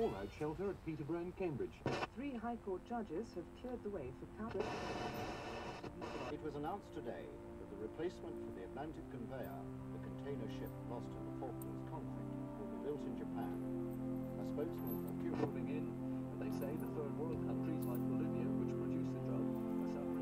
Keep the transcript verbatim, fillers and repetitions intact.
fallout shelter at Peterborough in Cambridge. Three High Court judges have cleared the way for Cal. It was announced today that the replacement for the Atlantic conveyor, the container ship lost in the Falklands conflict, will be built in Japan. A spokesman